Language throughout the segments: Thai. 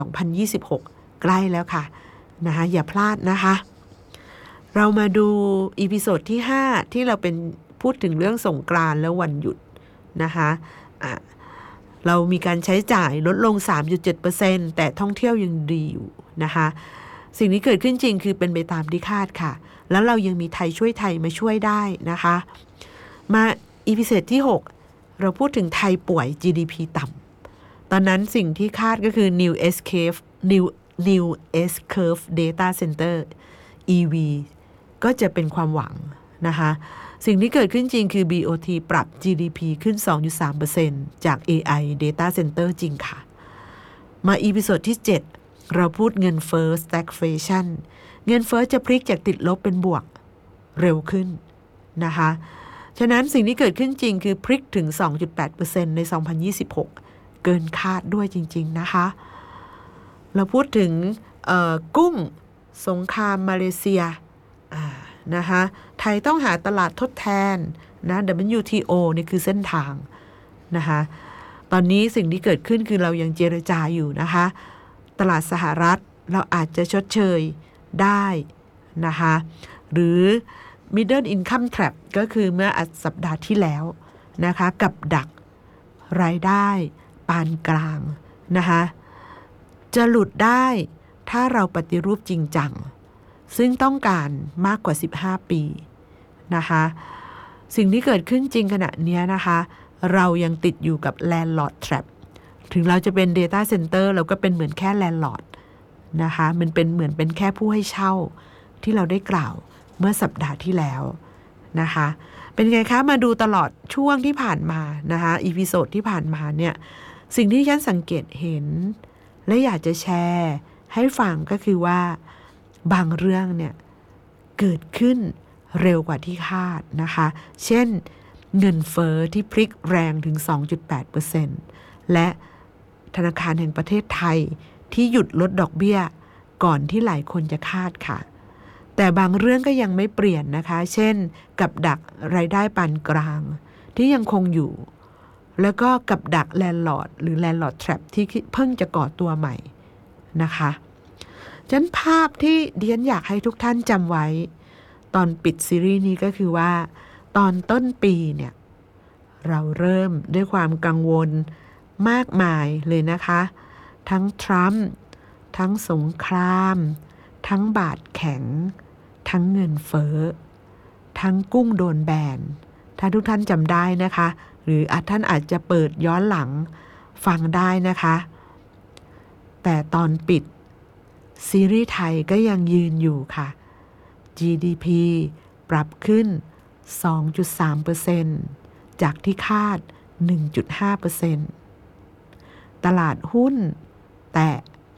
2026 ใกล้แล้วค่ะนะคะอย่าพลาดนะคะเรามาดูอีพิโซดที่5ที่เราเป็นพูดถึงเรื่องสงกรานต์และวันหยุดนะคะเรามีการใช้จ่ายลดลง 3.7% แต่ท่องเที่ยวยังดีอยู่นะคะสิ่งที่เกิดขึ้นจริงคือเป็นไปตามที่คาดค่ะแล้วเรายังมีไทยช่วยไทยมาช่วยได้นะคะมาอีพิโซดที่6เราพูดถึงไทยป่วย GDP ต่ำตอนนั้นสิ่งที่คาดก็คือ New S Curve Data Center EV ก็จะเป็นความหวังนะคะสิ่งที่เกิดขึ้นจริงคือ BOT ปรับ GDP ขึ้น 2.3% จาก AI Data Center จริงค่ะมาอีพิโซดที่7เราพูดเงินเฟ้อ stagflation เงินเฟ้อจะพลิกจากติดลบเป็นบวกเร็วขึ้นนะคะฉะนั้นสิ่งที่เกิดขึ้นจริงคือพลิกถึง 2.8% ใน 2026 เกินคาดด้วยจริงๆนะคะเราพูดถึงกุ้งสงครามมาเลเซียนะคะไทยต้องหาตลาดทดแทนนะ WTO นี่คือเส้นทางนะคะตอนนี้สิ่งที่เกิดขึ้นคือเรายังเจรจาอยู่นะคะตลาดสหรัฐเราอาจจะชดเชยได้นะคะหรือ Middle Income Trap ก็คือเมื่อสัปดาห์ที่แล้วนะคะกับดักรายได้ปานกลางนะคะจะหลุดได้ถ้าเราปฏิรูปจริงจังซึ่งต้องการมากกว่า15ปีนะคะสิ่งที่เกิดขึ้นจริงขณะนี้นะคะเรายังติดอยู่กับ Landlord Trap ถึงเราจะเป็น Data Center เราก็เป็นเหมือนแค่ Landlord นะคะมันเป็นเหมือนเป็นแค่ผู้ให้เช่าที่เราได้กล่าวเมื่อสัปดาห์ที่แล้วนะคะเป็นไงคะมาดูตลอดช่วงที่ผ่านมานะคะอีพิโซดที่ผ่านมาเนี่ยสิ่งที่ฉันสังเกตเห็นและอยากจะแชร์ให้ฟังก็คือว่าบางเรื่องเนี่ยเกิดขึ้นเร็วกว่าที่คาดนะคะเช่นเงินเฟ้อที่พลิกแรงถึง 2.8% และธนาคารแห่งประเทศไทยที่หยุดลดดอกเบี้ยก่อนที่หลายคนจะคาดค่ะแต่บางเรื่องก็ยังไม่เปลี่ยนนะคะเช่นกับดักรายได้ปานกลางที่ยังคงอยู่แล้วก็กับดักแลนด์ลอร์ดหรือแลนด์ลอร์ดแทรปที่เพิ่งจะก่อตัวใหม่นะคะฉะนั้นภาพที่ดิฉันอยากให้ทุกท่านจำไว้ตอนปิดซีรีส์นี้ก็คือว่าตอนต้นปีเนี่ยเราเริ่มด้วยความกังวลมากมายเลยนะคะทั้งทรัมป์ทั้งสงครามทั้งบาทแข็งทั้งเงินเฟ้อทั้งกุ้งโดนแบนถ้าทุกท่านจำได้นะคะหรือท่านอาจจะเปิดย้อนหลังฟังได้นะคะแต่ตอนปิดซีรีส์ไทยก็ยังยืนอยู่ค่ะ GDP ปรับขึ้น 2.3% จากที่คาด 1.5% ตลาดหุ้นแตะ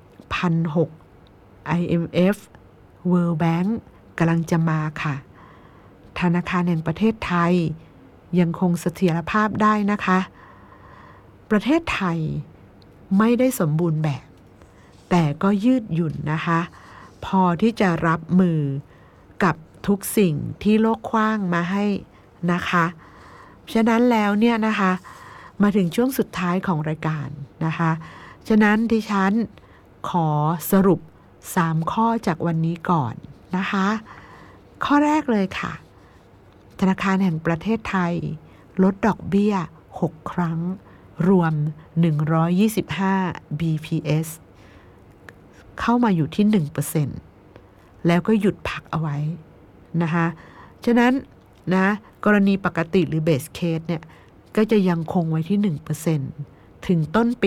1,600 IMF World Bank กำลังจะมาค่ะธนาคารแห่งประเทศไทยยังคงเสถียรภาพได้นะคะประเทศไทยไม่ได้สมบูรณ์แบบแต่ก็ยืดหยุ่นนะคะพอที่จะรับมือกับทุกสิ่งที่โลกขว้างมาให้นะคะฉะนั้นแล้วเนี่ยนะคะมาถึงช่วงสุดท้ายของรายการนะคะฉะนั้นดิฉันขอสรุป3ข้อจากวันนี้ก่อนนะคะข้อแรกเลยค่ะธนาคารแห่งประเทศไทยลดดอกเบี้ย6ครั้งรวม125 BPS เข้ามาอยู่ที่ 1% แล้วก็หยุดพักเอาไว้นะคะฉะนั้นนะกรณีปกติหรือ base case เนี่ยก็จะยังคงไว้ที่ 1% ถึงต้นปี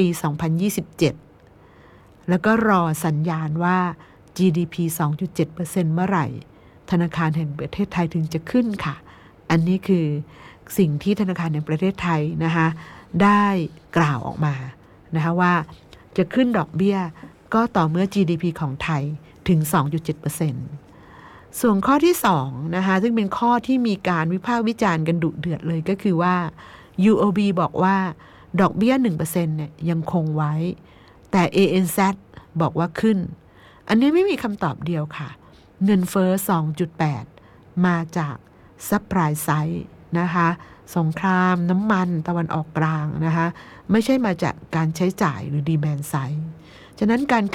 2027 แล้วก็รอสัญญาณว่า GDP 2.7% เมื่อไหร่ธนาคารแห่งประเทศไทยถึงจะขึ้นค่ะอันนี้คือสิ่งที่ธนาคารแห่งประเทศไทยนะคะได้กล่าวออกมานะคะว่าจะขึ้นดอกเบี้ยก็ต่อเมื่อ GDP ของไทยถึง 2.7% ส่วนข้อที่2นะคะซึ่งเป็นข้อที่มีการวิพากษ์วิจารณ์กันดุเดือดเลยก็คือว่า UOB บอกว่าดอกเบี้ย 1% เนี่ยยังคงไว้แต่ ANZ บอกว่าขึ้นอันนี้ไม่มีคำตอบเดียวค่ะเงินเฟ้อ 2.8 มาจากซัพพลายไซด์นะคะสงครามน้ำมันตะวันออกกลางนะคะไม่ใช่มาจากการใช้จ่ายหรือดีแมนด์ไซด์ฉะนั้นการ